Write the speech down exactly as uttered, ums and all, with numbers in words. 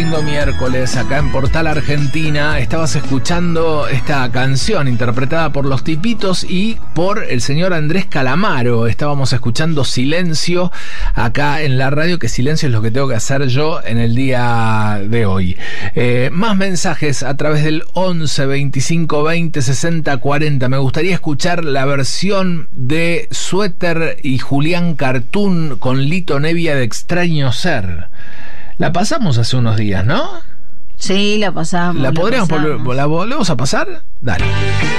lindo miércoles acá en Portal Argentina. Estabas escuchando esta canción interpretada por Los Tipitos y por el señor Andrés Calamaro. Estábamos escuchando Silencio acá en la radio, que silencio es lo que tengo que hacer yo en el día de hoy. Eh, más mensajes a través del once, veinticinco, veinte, sesenta, cuarenta. Me gustaría escuchar la versión de Suéter y Julián Cartoon con Lito Nevia de Extraño Ser. La pasamos hace unos días, ¿no? Sí, la pasamos. ¿La, la podríamos pasamos. volver, ¿La volvemos a pasar? Dale.